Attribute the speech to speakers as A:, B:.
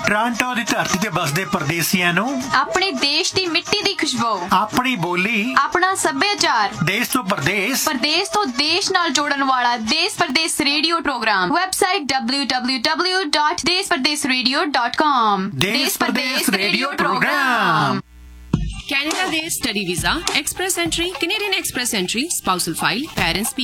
A: Toronto ਦੀ ਧਰਤੀ ਤੇ ਬਸਦੇ ਪਰਦੇਸੀਆਂ ਨੂੰ
B: ਆਪਣੇ ਦੇਸ਼ ਦੀ ਮਿੱਟੀ ਦੀ ਖੁਸ਼ਬੂ,
A: ਆਪਣੀ ਬੋਲੀ,
B: ਆਪਣਾ ਸੱਭਿਆਚਾਰ,
A: ਦੇਸ਼ ਤੋਂ ਪਰਦੇਸ
B: ਤੋਂ ਦੇਸ਼ ਨਾਲ ਜੋੜਨ ਵਾਲਾ ਦੇਸ਼ ਪਰਦੇਸ ਰੇਡੀਓ ਪ੍ਰੋਗਰਾਮ। Website www.deshpardesradio.com।
A: ਦੇਸ਼ ਪਰਦੇਸ ਰੇਡੀਓ ਪ੍ਰੋਗਰਾਮ।
C: ਕੈਨੇਡਾ ਦੇ study visa, express entry, Canadian express entry, spousal file, parents